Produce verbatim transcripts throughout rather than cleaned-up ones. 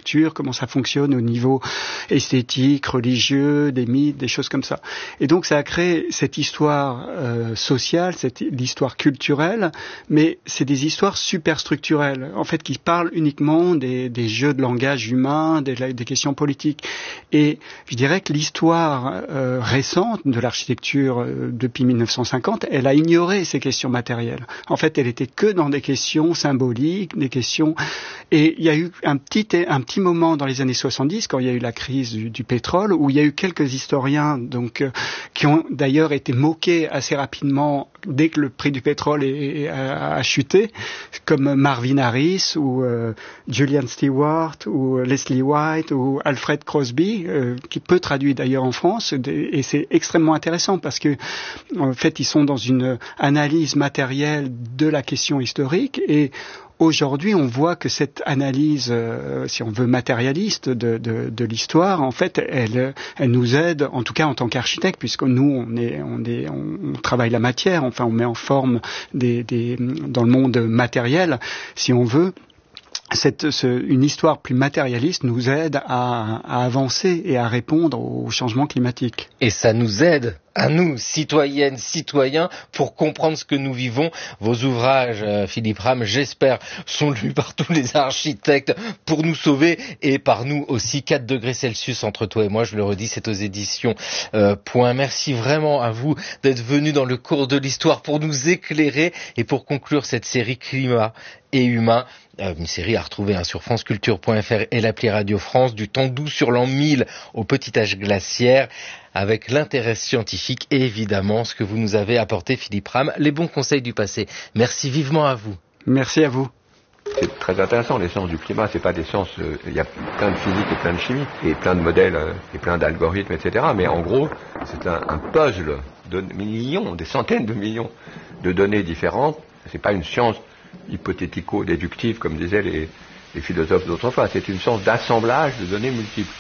l'architecture, comment ça fonctionne au niveau esthétique, religieux, des mythes, des choses comme ça. Et donc ça a créé cette histoire euh, sociale, cette l'histoire culturelle, mais c'est des histoires superstructurelles, en fait, qui parlent uniquement des, des jeux de langage humain, des, des questions politiques. Et je dirais que l'histoire euh, récente de l'architecture euh, depuis mille neuf cent cinquante, elle a ignoré ces questions matérielles. En fait, elle était que dans des questions symboliques, des questions... Et il y a eu un petit, un petit moment dans les années soixante-dix, quand il y a eu la crise du, du pétrole, où il y a eu quelques historiens donc, euh, qui ont d'ailleurs été moqués assez rapidement dès que le prix du pétrole est, est, a, a chuté, comme Marvin Harris ou euh, Julian Stewart ou Leslie White ou Alfred Crosby, euh, qui peut traduire d'ailleurs en France, et c'est extrêmement intéressant parce que en fait ils sont dans une analyse matérielle de la question historique, et aujourd'hui, on voit que cette analyse, euh, si on veut matérialiste de, de, de l'histoire, en fait, elle, elle nous aide, en tout cas en tant qu'architecte, puisque nous, on est, on est, on travaille la matière, enfin, on met en forme des, des, dans le monde matériel, si on veut. Cette, ce, une histoire plus matérialiste nous aide à, à avancer et à répondre au changement climatique. Et ça nous aide, à nous, citoyennes, citoyens, pour comprendre ce que nous vivons. Vos ouvrages, euh, Philippe Ram, j'espère, sont lus par tous les architectes pour nous sauver et par nous aussi. quatre degrés Celsius entre toi et moi, je le redis, c'est aux éditions euh, Point. Merci vraiment à vous d'être venus dans le cours de l'histoire pour nous éclairer et pour conclure cette série Climat et Humain. Euh, une série à retrouver hein, sur franceculture point f r et l'appli Radio France, du temps doux sur l'an mille au petit âge glaciaire, avec l'intérêt scientifique et évidemment ce que vous nous avez apporté, Philippe Ram, les bons conseils du passé. Merci vivement à vous. Merci à vous. C'est très intéressant, les sciences du climat, c'est pas des sciences, il euh, y a plein de physique et plein de chimie, et plein de modèles, euh, et plein d'algorithmes, et cetera. Mais en gros, c'est un, un puzzle de millions, des centaines de millions de données différentes. C'est pas une science hypothético-déductive, comme disaient les, les philosophes d'autrefois. C'est une science d'assemblage de données multiples.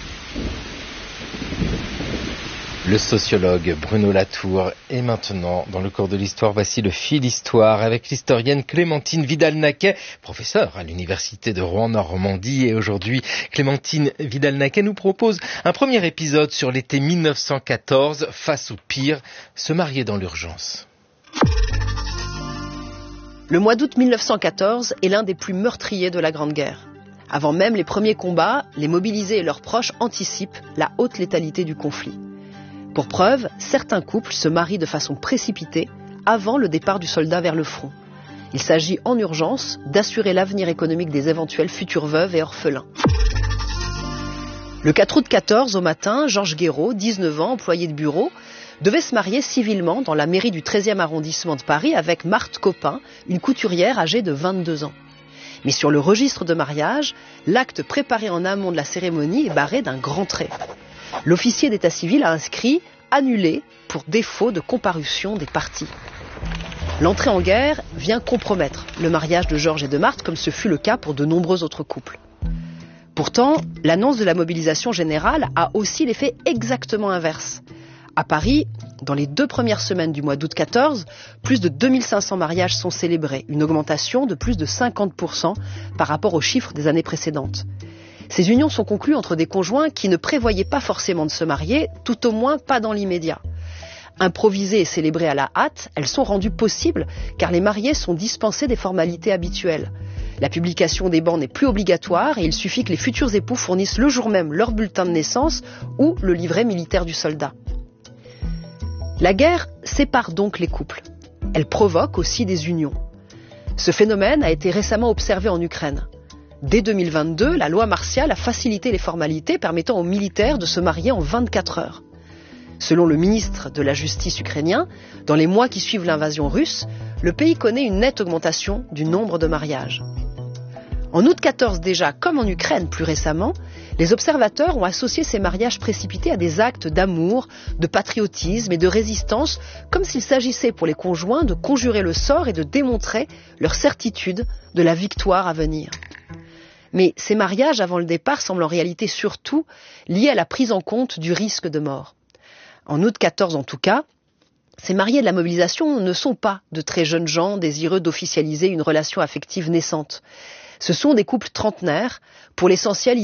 Le sociologue Bruno Latour. Et maintenant, dans le cours de l'histoire, voici le fil histoire avec l'historienne Clémentine Vidal-Naquet, professeure à l'université de Rouen-Normandie. Et aujourd'hui, Clémentine Vidal-Naquet nous propose un premier épisode sur l'été mille neuf cent quatorze, face au pire, se marier dans l'urgence. Le mois d'août mille neuf cent quatorze est l'un des plus meurtriers de la Grande Guerre. Avant même les premiers combats, les mobilisés et leurs proches anticipent la haute létalité du conflit. Pour preuve, certains couples se marient de façon précipitée avant le départ du soldat vers le front. Il s'agit en urgence d'assurer l'avenir économique des éventuelles futures veuves et orphelins. Le quatre août quatorze, au matin, Georges Guéraud, dix-neuf ans, employé de bureau, devait se marier civilement dans la mairie du treizième arrondissement de Paris avec Marthe Copin, une couturière âgée de vingt-deux ans. Mais sur le registre de mariage, l'acte préparé en amont de la cérémonie est barré d'un grand trait. L'officier d'état civil a inscrit « annulé » pour défaut de comparution des parties. L'entrée en guerre vient compromettre le mariage de Georges et de Marthe, comme ce fut le cas pour de nombreux autres couples. Pourtant, l'annonce de la mobilisation générale a aussi l'effet exactement inverse. À Paris, dans les deux premières semaines du mois d'août quatorze, plus de deux mille cinq cents mariages sont célébrés, une augmentation de plus de cinquante pour cent par rapport aux chiffres des années précédentes. Ces unions sont conclues entre des conjoints qui ne prévoyaient pas forcément de se marier, tout au moins pas dans l'immédiat. Improvisées et célébrées à la hâte, elles sont rendues possibles car les mariés sont dispensés des formalités habituelles. La publication des bans n'est plus obligatoire et il suffit que les futurs époux fournissent le jour même leur bulletin de naissance ou le livret militaire du soldat. La guerre sépare donc les couples. Elle provoque aussi des unions. Ce phénomène a été récemment observé en Ukraine. Dès deux mille vingt-deux, la loi martiale a facilité les formalités permettant aux militaires de se marier en vingt-quatre heures. Selon le ministre de la Justice ukrainien, dans les mois qui suivent l'invasion russe, le pays connaît une nette augmentation du nombre de mariages. En août quatorze déjà, comme en Ukraine plus récemment, les observateurs ont associé ces mariages précipités à des actes d'amour, de patriotisme et de résistance, comme s'il s'agissait pour les conjoints de conjurer le sort et de démontrer leur certitude de la victoire à venir. Mais ces mariages avant le départ semblent en réalité surtout liés à la prise en compte du risque de mort. En août quatorze en tout cas, ces mariés de la mobilisation ne sont pas de très jeunes gens désireux d'officialiser une relation affective naissante. Ce sont des couples trentenaires, pour l'essentiel